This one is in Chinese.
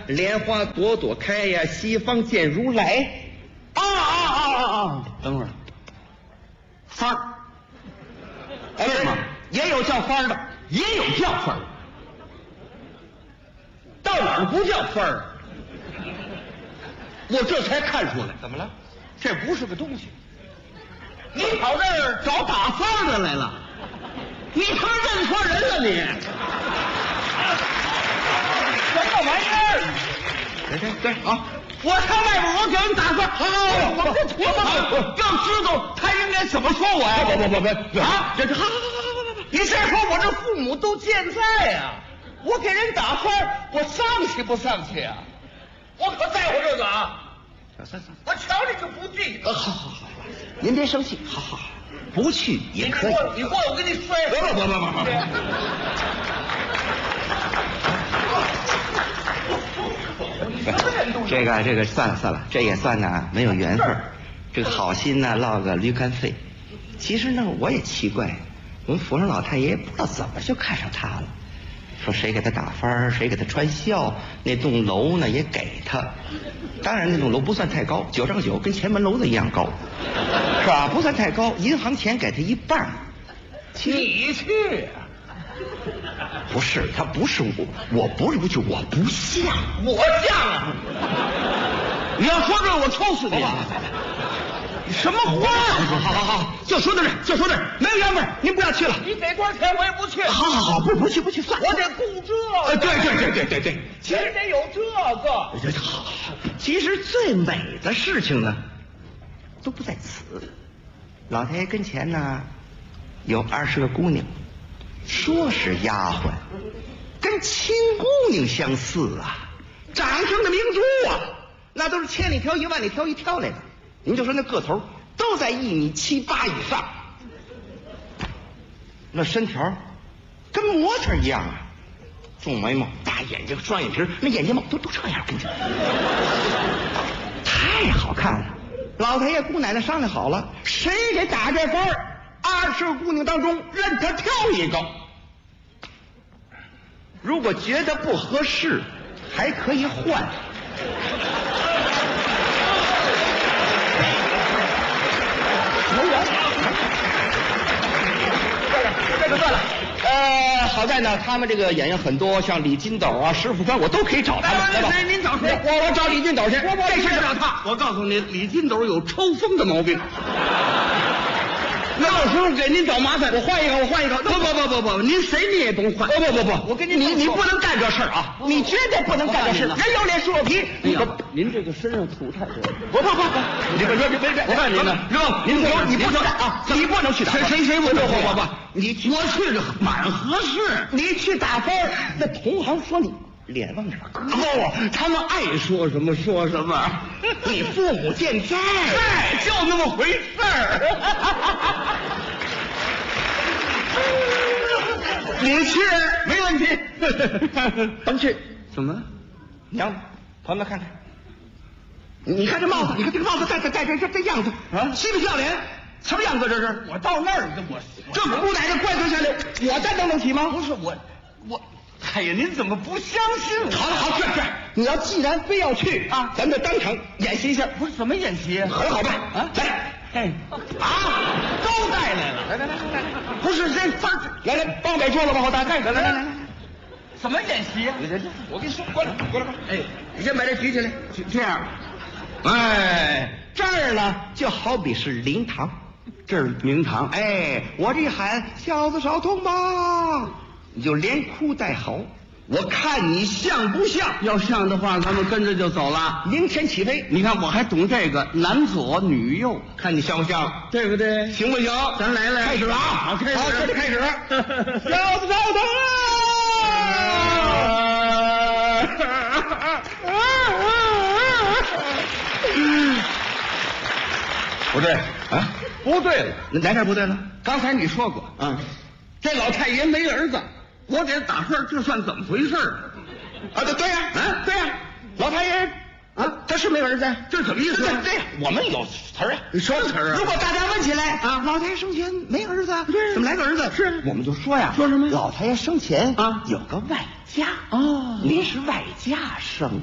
莲花朵朵开呀，西方见如来。 等会儿，幡儿， 哎，也有叫幡儿的， 也有叫幡儿，到哪儿不叫幡儿？我这才看出来， 怎么了？ 这不是个东西。你跑这儿找打幡儿的来了，你他妈认错人了你！什么玩意儿？ 对啊， 我上外边我给人打幡儿，我这土豪要知道他应该怎么说我呀？ 不啊！ 这好， 你再说我这父母都健在呀，我给人打幡儿，我丧气不丧气啊？我可在乎这个啊！ 算， 我瞧你就不地道。 好，您别生气，好，不去也可以。 你过来，我给你摔。 不，这个算了，这也算呢没有缘分。这个好心呢落个驴肝肺。其实呢我也奇怪，我们府上老太爷不知道怎么就看上他了。说谁给他打幡，谁给他穿孝，那栋楼呢也给他。当然那栋楼不算太高，9丈9，跟前门楼子一样高，是吧？不算太高，银行钱给他一半。 你去啊？ 不是，他不是我不是不去，我不像， 我像啊！你要说这我抽死你！你什么话？ 好，就说到这儿，没有缘分，您不要去了。 你给多少钱我也不去。 好，不去，算了。 我得顾这。 对， 其实得有这个。 好，其实最美的事情呢，都不在此。老太爷跟前呢，有20个姑娘，说是丫鬟，跟亲姑娘相似啊，掌上的明珠啊，那都是千里挑一、万里挑一挑来的。您就说那个头都在1.7米8以上，那身条跟模特一样啊，重眉毛、大眼睛、双眼皮，那眼睫毛都这样，跟你太好看了。老太爷姑奶奶商量好了，谁给打这幡，20个姑娘当中任他挑一个，如果觉得不合适，还可以换。这个算了，好在呢，他们这个演员很多，像李金斗啊、石富宽，我都可以找他们。 您找谁？ 我找李金斗去。 这事找他。我告诉你，李金斗有抽风的毛病。那到时候给您找麻烦，我换一个。不，您谁你也甭换。 不，我跟你不能干这事儿啊！你绝对不能干这事，人有脸是我皮。 您这个身上土太多。 不，你别，我告诉您呢，你不能啊，你不能去打。 谁不能？ 不， 我去这蛮合适。 你去打幡，那同行说你脸往哪搁？ 不，他们爱说什么说什么。 你父母健在， 就那么回事儿。你去没问题。 甭去。 怎么？ 娘，旁边看看。你看这帽子，你看这个帽子戴这样子啊，嬉皮笑脸，什么样子这是？ 我到那儿这姑奶奶怪头下流，我担当得起吗？ 不是我，哎呀，您怎么不相信我？ 好，是，你要既然非要去啊，咱就当场演习一下。 不是怎么演习？ 很好办啊，来， 都带来了，来， 不是这幡儿，来，帮北说了，往后大概，来， 怎么演习啊？ 我跟你说，过来吧， 哎， 你先把这举起来， 这样， 哎，这儿呢就好比是灵堂， 这是明堂， 哎，我这一喊小子少通吧，你就连哭带嚎，我看你像不像？ 要像的话，咱们跟着就走了。 明天起飞， 你看我还懂这个男左女右， 看你像不像？ 对不对？ 行不行？ 咱来， 开始了啊！ 好，开始， 好，这就开始。小子少通不对啊， 不对了， 哪点不对了？ 刚才你说过，这老太爷没儿子，我给他打幡，这算怎么回事啊？对呀，对呀，老太爷他是没儿子， 这怎么意思？ 对呀，我们有词儿啊， 你说词儿啊？ 如果大家问起来老太爷生前没儿子，怎么来个儿子？ 是， 我们就说呀， 说什么？ 老太爷生前有个外家哦， 您是外家生。